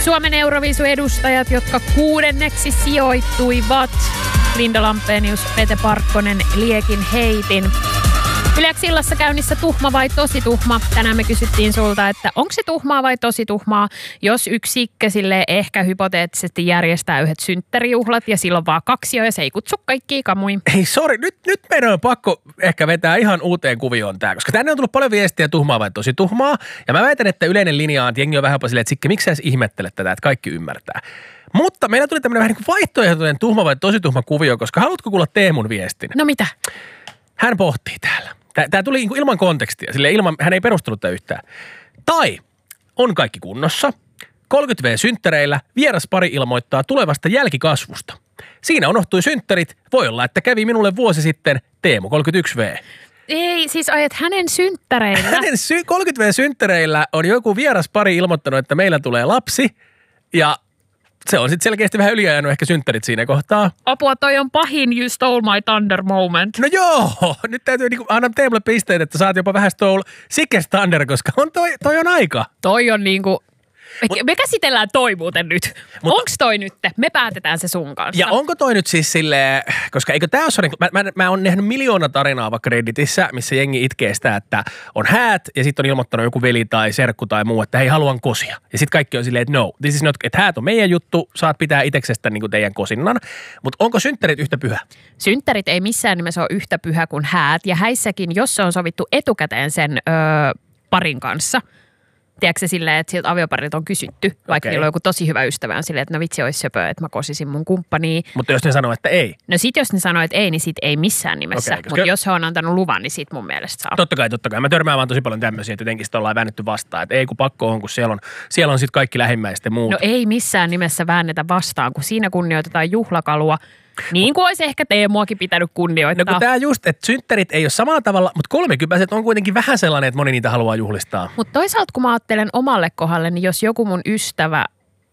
Suomen Euroviisu-edustajat, jotka 6. sijoittuivat. Linda Lampenius, Pete Parkkonen, Liekin heitin. Yleensä illassa käynnissä tuhma vai tosi tuhma? Tänään me kysyttiin sulta, että onko se tuhmaa vai tosi tuhmaa, jos yksikkö sille ehkä hypoteettisesti järjestää yhdet synttärijuhlat ja silloin vaan 2 ja se ei kutsu kaikkia kamuin. Hei sori, nyt meidän on pakko ehkä vetää ihan uuteen kuvioon tää, koska tänne on tullut paljon viestiä tuhmaa vai tosi tuhmaa. Ja mä väitän, että yleinen linja on, että jengi on vähän jopa silleen, että Sikke, miksi sä edes ihmettelet tätä, että kaikki ymmärtää. Mutta meillä tuli tämmöinen vähän niin kuin vaihtoehtoinen tuhma vai tosi tuhma kuvio, koska haluatko kuulla Teemun viestin? No mitä? Hän pohtii täällä. Tämä tuli ilman kontekstia, hän ei perustellut tätä yhtään. Tai on kaikki kunnossa, 30V-synttäreillä vieras pari ilmoittaa tulevasta jälkikasvusta. Siinä unohtui synttärit, voi olla, että kävi minulle vuosi sitten Teemu 31V. Ei, siis ajat hänen synttäreillä. Hänen 30V-synttäreillä on joku vieras pari ilmoittanut, että meillä tulee lapsi ja se on sitten selkeästi vähän yliajanut ehkä synttärit siinä kohtaa. Apua, toi on pahin you stole my thunder moment. No joo, nyt täytyy anna Teemulle pisteet, että saat jopa vähän stole Sikes thunder, koska toi on aika. Toi on niinku, me käsitellään toi muuten nyt. Onks toi nyt? Me päätetään se sun kanssa. Ja onko toi nyt siis silleen, koska eikö tää ole, mä oon nähnyt 1,000,000 tarinaa vaikka Redditissä, missä jengi itkee sitä, että on häät ja sitten on ilmoittanut joku veli tai serkku tai muu, että hei, haluan kosia. Ja sitten kaikki on silleen, että no, this is not, että häät on meidän juttu, saat pitää iteksestä niin kuin teidän kosinnan. Mutta onko synttärit yhtä pyhä? Synttärit ei missään nimessä ole yhtä pyhä kuin häät. Ja häissäkin, jos se on sovittu etukäteen sen parin kanssa, tiedätkö silleen, että siltä avioparilta on kysytty, vaikka niillä on joku tosi hyvä ystävä on silleen, että no vitsi olisi söpö, että mä kosisin mun kumppania. Mutta jos ne sanoo, että ei? No sit jos ne sanoo, että ei, niin sit ei missään nimessä. Mutta jos he on antanut luvan, niin sit mun mielestä saa. Totta kai. Mä törmään vaan tosi paljon tämmöisiä, että jotenkin sitä ollaan väännetty vastaan. Että ei kun pakko on, kun siellä on sit kaikki lähimmäiset ja muut. No ei missään nimessä väännetä vastaan, kun siinä kunnioitetaan juhlakalua. Niin kuin olisi ehkä Teemuakin pitänyt kunnioittaa. No kun tää just, että synttärit ei ole samalla tavalla, mutta 30-vuotiaat on kuitenkin vähän sellainen, että moni niitä haluaa juhlistaa. Mutta toisaalta kun mä ajattelen omalle kohdalle, niin jos joku mun ystävä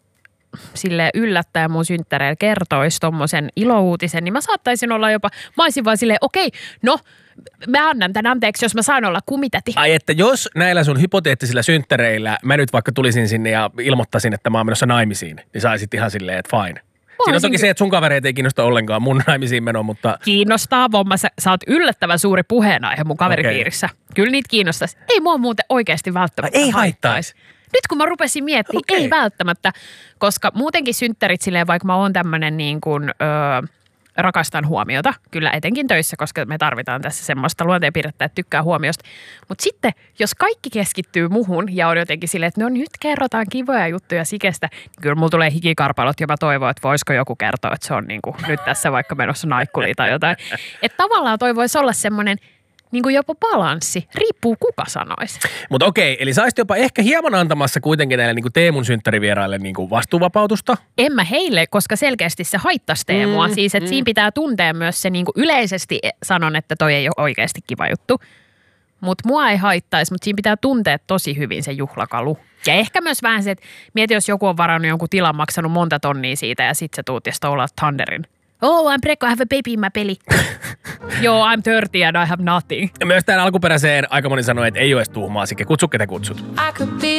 silleen yllättää mun synttäreillä kertoisi tommosen ilouutisen, niin mä saattaisin olla jopa, mä olisin vaan silleen, okei, no mä annan tän anteeksi, jos mä saan olla kumitäti. Ai että jos näillä sun hypoteettisilla synttäreillä mä nyt vaikka tulisin sinne ja ilmoittaisin, että mä oon menossa naimisiin, niin saisit ihan silleen, että fine. Siinä on toki se, että sun kavereita ei kiinnosta ollenkaan mun naimisiin menoa, mutta... Kiinnostaa, Vomma. Sä oot yllättävän suuri puheenaihe mun kaveripiirissä. Okay. Kyllä niitä kiinnostaisi. Ei mua muuten oikeasti välttämättä ei haittaisi. Nyt kun mä rupesin miettimään, ei välttämättä, koska muutenkin synttärit silleen, vaikka mä oon tämmönen niin kuin... rakastan huomiota, kyllä etenkin töissä, koska me tarvitaan tässä semmoista luonteenpiirrettä, että tykkää huomiosta. Mutta sitten, jos kaikki keskittyy muhun ja on jotenkin silleen, että no nyt kerrotaan kivoja juttuja Sikestä, niin kyllä mulla tulee hikikarpalot ja mä toivon, että voisiko joku kertoa, että se on niinku nyt tässä vaikka menossa naikkuliin tai jotain. Että tavallaan toi voisi olla semmoinen niin kuin jopa balanssi. Riippuu kuka sanoisi. Mutta okei, eli saisit jopa ehkä hieman antamassa kuitenkin näille niin kuin Teemun synttärivieraille niin kuin vastuuvapautusta? En mä heille, koska selkeästi se haittaisi Teemua. Siis, että siinä pitää tuntea myös se niin kuin yleisesti sanon, että toi ei ole oikeasti kiva juttu. Mutta mua ei haittaisi, mutta siinä pitää tuntea tosi hyvin se juhlakalu. Ja ehkä myös vähän se, että mieti, jos joku on varannut jonkun tilan, maksanut monta tonnia siitä ja sit sä tuut ja stoulaat Thunderin. Oh, I'm Prekko, I have a baby in my belly. Joo, I'm 30 and I have nothing. Ja myös tämän alkuperäiseen aika moni sanoi, että ei ole edes tuhmaa, Sikke. Kutsu ketä kutsut.